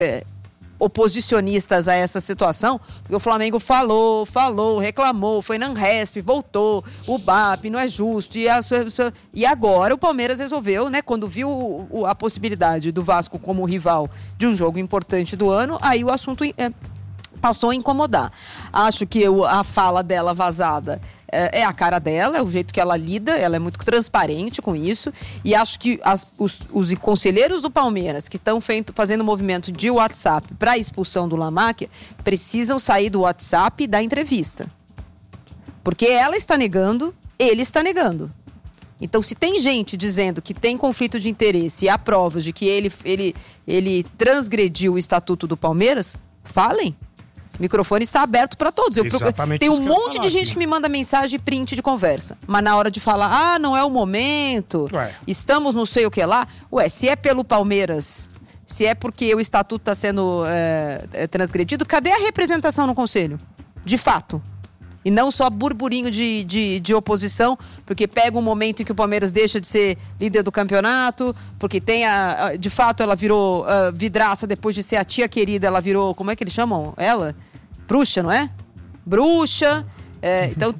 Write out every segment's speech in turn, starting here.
oposicionistas a essa situação, porque o Flamengo falou, reclamou, foi na Anresp, voltou, o BAP não é justo, e agora o Palmeiras resolveu, né, quando viu a possibilidade do Vasco como rival de um jogo importante do ano, aí o assunto passou a incomodar. Acho que a fala dela vazada é a cara dela, é o jeito que ela lida, ela é muito transparente com isso, e acho que os conselheiros do Palmeiras que estão fazendo movimento de WhatsApp para a expulsão do Lamáquia precisam sair do WhatsApp e da entrevista. Porque ela está negando, ele está negando. Então, se tem gente dizendo que tem conflito de interesse e há provas de que ele transgrediu o estatuto do Palmeiras, falem. O microfone está aberto para todos. Tem um monte de gente que me manda mensagem e print de conversa. Mas na hora de falar, não é o momento, estamos não sei o que lá. Se é pelo Palmeiras, se é porque o estatuto está sendo transgredido, cadê a representação no conselho? De fato. E não só burburinho de oposição, porque pega um momento em que o Palmeiras deixa de ser líder do campeonato, porque de fato ela virou vidraça depois de ser a tia querida, ela virou, como é que eles chamam ela? Bruxa, não é? Bruxa, então...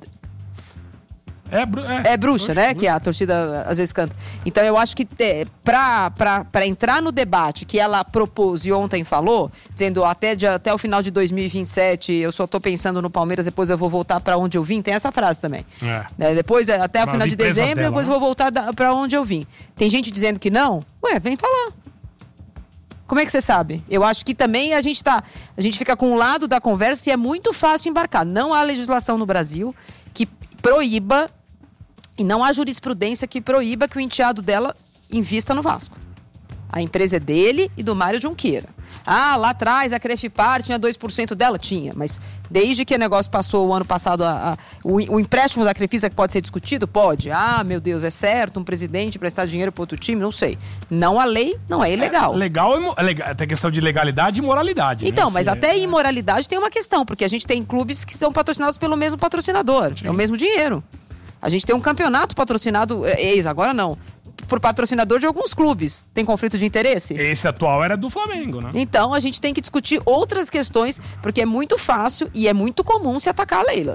É bruxa, né? Que a torcida às vezes canta. Então eu acho que para entrar no debate que ela propôs e ontem falou, dizendo até o final de 2027 eu só tô pensando no Palmeiras, depois eu vou voltar para onde eu vim, tem essa frase também. Depois, até o final de dezembro, depois eu vou voltar para onde eu vim. Tem gente dizendo que não? Vem falar. Como é que você sabe? Eu acho que também a gente fica com um lado da conversa e é muito fácil embarcar. Não há legislação no Brasil que proíba, e não há jurisprudência que proíba que o enteado dela invista no Vasco. A empresa é dele e do Mário Junqueira. Lá atrás a Crefipar tinha 2% dela? Tinha, mas desde que o negócio passou o ano passado, o empréstimo da Crefisa que pode ser discutido? Pode. Meu Deus, é certo um presidente prestar dinheiro para outro time? Não sei. Não, a lei não é ilegal. Legal, tem questão de legalidade e moralidade. Então, né? Mas até imoralidade tem uma questão, porque a gente tem clubes que são patrocinados pelo mesmo patrocinador. Sim. É o mesmo dinheiro. A gente tem um campeonato patrocinado, agora não, por patrocinador de alguns clubes. Tem conflito de interesse? Esse atual era do Flamengo, né? Então, a gente tem que discutir outras questões, porque é muito fácil e é muito comum se atacar a Leila.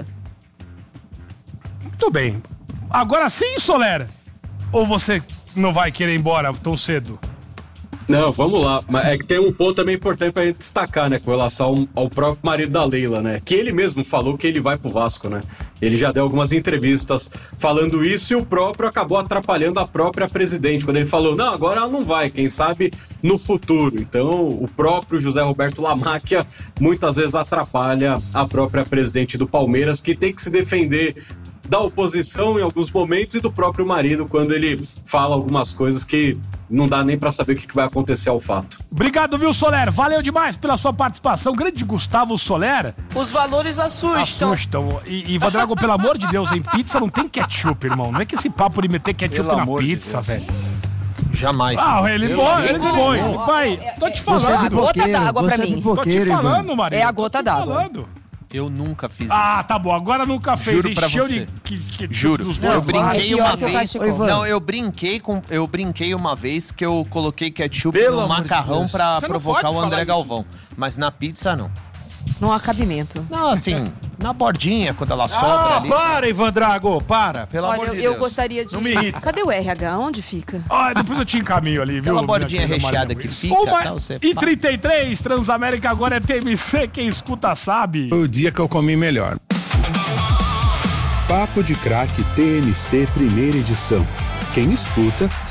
Muito bem. Agora sim, Soler? Ou você não vai querer ir embora tão cedo? Não, vamos lá. Mas é que tem um ponto também importante pra gente destacar, né? Com relação ao próprio marido da Leila, né? Que ele mesmo falou que ele vai pro Vasco, né? Ele já deu algumas entrevistas falando isso e o próprio acabou atrapalhando a própria presidente. Quando ele falou, não, agora ela não vai, quem sabe no futuro. Então, o próprio José Roberto Lamáquia muitas vezes atrapalha a própria presidente do Palmeiras, que tem que se defender da oposição em alguns momentos e do próprio marido quando ele fala algumas coisas que não dá nem pra saber o que vai acontecer ao fato. Obrigado, viu, Soler? Valeu demais pela sua participação. Grande Gustavo Soler. Os valores assustam. E Vadrago, pelo amor de Deus, em pizza não tem ketchup, irmão. Não é que esse papo de meter ketchup na pizza, velho. Jamais. Ele põe. Vai. Tô te falando. É a gota d'água pra mim. Tô te falando, Maria. É a gota d'água. Eu nunca fiz isso. Tá bom. Agora nunca fez. Juro pra você. Juro. Eu brinquei uma vez. Não, eu brinquei uma vez que eu coloquei ketchup no macarrão pra provocar o André Galvão. Mas na pizza, não. Não há cabimento. Não, assim, na bordinha, quando ela sobra ali. Para, Ivan Drago, para, pelo amor de Deus. Eu gostaria de... Não me irrita. Cadê o RH? Onde fica? Depois eu te encaminho ali, viu? Aquela bordinha recheada que fica. E 33, Transamérica agora é TMC, quem escuta sabe. Foi o dia que eu comi melhor. Papo de Craque TMC, primeira edição. Quem escuta